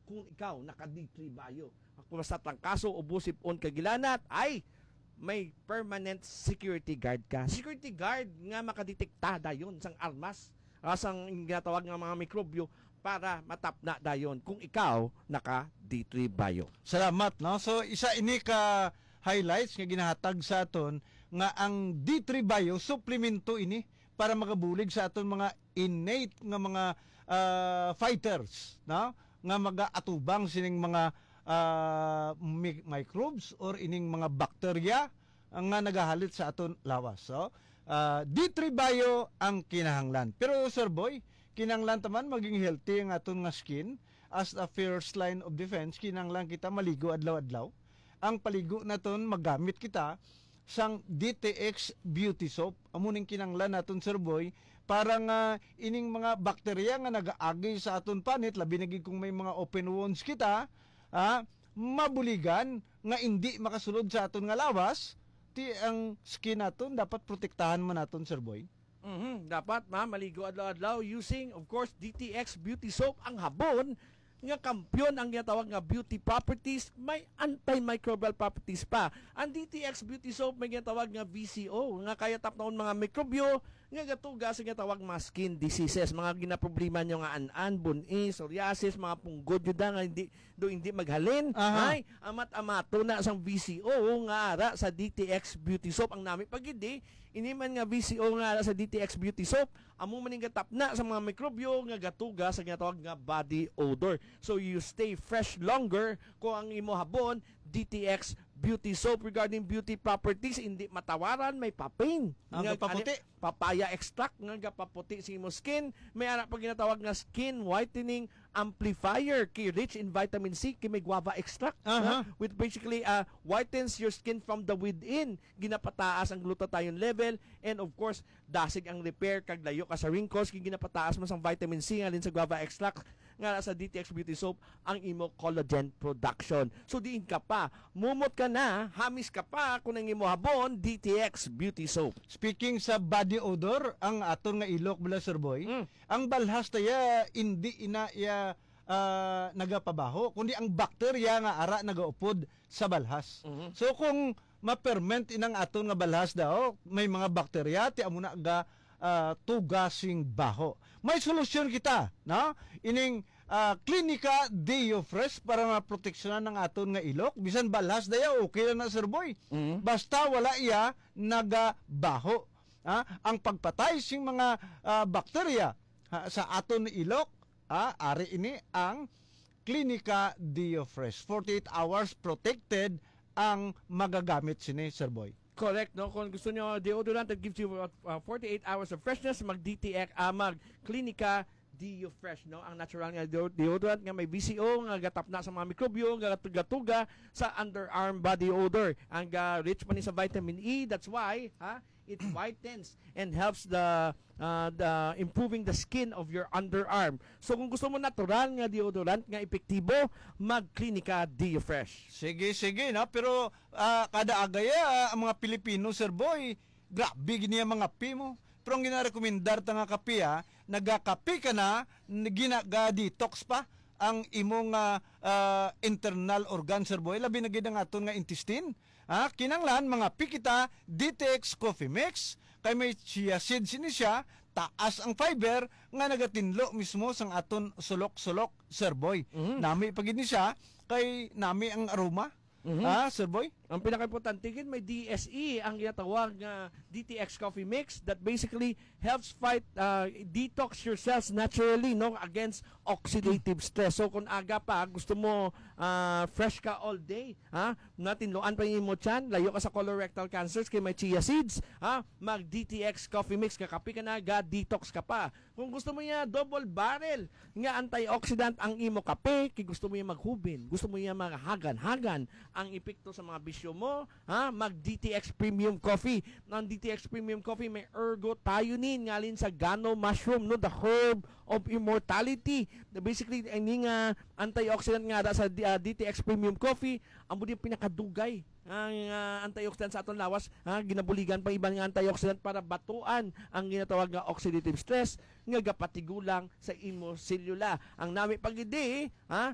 kung ikaw naka D3 bio. Kung sa trangkaso o busip-on kagilanat, ay may permanent security guard ka. Security guard nga makadetekta dayon sang armas, sang ginatawag nga mga mikrobyo para matapna dayon kung ikaw naka D3 bio. Salamat, no? So isa ini ka highlights nga ginahatag sa aton nga ang D3 bio suplemento ini para makabulig sa aton mga innate nga mga fighters, no? Nga mag-atubang sining mga microbes or ining mga bakterya nga nagahalit sa aton lawas. So D3 bio ang kinahanglan. Pero Sir Boy, kinahanglan taman maging healthy ang aton nga skin as a first line of defense. Kinahanglan kita maligo adlaw-adlaw. Ang paligo naton magamit kita sang DTX Beauty Soap. Amuning kinahanglan naton Sir Boy para nga ining mga bakterya nga nagaagi sa aton panit, labi na gid kung may mga open wounds kita, mabuligan nga hindi makasulod sa aton nga lawas, ti ang skin naton dapat protektahan man naton Sir Boy. Dapat maligo adlaw-adlaw using of course DTX Beauty Soap, ang habon nga kampyon ang ginatawag nga beauty properties, may antimicrobial properties pa. Ang DTX Beauty Soap may ginatawag nga VCO, nga kaya tapnaon mga mikrobyo nga gatuga sa ginatawag mga skin diseases, mga ginaproblema nyo nga an-an, buni, psoriasis, mga punggod yun nga hindi maghalin. Ay, amat-amato na sang VCO nga ara sa DTX Beauty Soap. Ang nami pagidi, iniman nga VCO nga ara sa DTX Beauty Soap, amo maning gatapna sa mga mikrobyo nga gatuga sa ginatawag nga body odor. So you stay fresh longer kung ang imo habon DTX Beauty Soap. Regarding beauty properties, hindi matawaran, may papain. Ang gapaputi. Papaya extract nga gapaputi sa imo skin. May ara pa ginatawag nga skin whitening amplifier kay rich in vitamin C, kay may guava extract, which basically whitens your skin from the within. Ginapataas ang glutathione level, and of course dasig ang repair kag layo ka sa wrinkles kay ginapataas mo sang vitamin C alin sa guava extract nga sa DTX Beauty Soap ang imo collagen production. So diin ka pa, mumot ka na, hamis ka pa kung ang imo habon DTX Beauty Soap. Speaking sa body odor, ang aton nga ilok bala Sir Boy, ang balhas taya hindi ina ya nagapabaho, kundi ang bakterya nga ara nagaupod sa balhas. So kung ma-ferment inang aton nga balhas daw, may mga bakterya ti amo na ga tugasing baho. May solusyon kita, no? Ining Clinica Deo Fresh para maproteksyonan ng aton nga ilok. Bisan balhas daya okay na Sir Boy. Basta wala iya nagabaho. Ang pagpatay sing mga bakterya sa aton ilok, ari ini ang Clinica Deo Fresh. 48 hours protected ang magagamit sini Sir Boy. Correct, no? Kung gusto niyo deodorant that gives you 48 hours of freshness, mag-DTX, mag-Clinica Deo Fresh, no? Ang natural nga deodorant nga may VCO, nga gatap na sa mga mikrobyo, nga gatuga sa underarm body odor. Ang rich pa ni sa vitamin E, that's why, it whitens and helps the improving the skin of your underarm. So kung gusto mo natural nga deodorant nga epektibo, mag-Clinica Deo Fresh. Sige na, pero kada agaya ang mga Pilipino Sir Boy, grabe gini ang mga pi mo. Pero ang ginarekomendar ta nga kape, nagakape ka na, ginaga-detox pa ang imong internal organ Sir Boy, labi na gid ang aton nga intestine. Kinanglan mga pikita DTX Coffee Mix, kay may chia seeds ini siya, taas ang fiber nga nagatinlo mismo sang aton sulok-sulok Sir Boy. Nami pagid ni siya kay nami ang aroma. Sir Boy? Ang pinaka-importante gid may DSE ang ginatawag nga DTX Coffee Mix that basically helps fight detox your cells naturally, no, against oxidative stress. So kung aga pa gusto mo fresh ka all day, natinloan pa mo tiyan, layo ka sa colorectal cancers kay may chia seeds, mag DTX Coffee Mix, kakape ka na, detox ka pa. Kung gusto mo niya double barrel nga antioxidant ang imo kape, kay gusto mo niya maghubin, gusto mo niya maghagan-hagan ang epekto sa mga bisyo mo, mag DTX Premium Coffee. Ang DTX Premium Coffee may ergothioneine ngalin sa gano mushroom, no, the herb of immortality. Basically ang antioxidant nga sa DTX Premium Coffee, ang budi pinakadugay ang antioxidant sa aton lawas, ginabuligan pa ibang antioxidant para batuan ang ginatawag nga oxidative stress nga gapatigulang sa imo selula. Ang nami pagidi,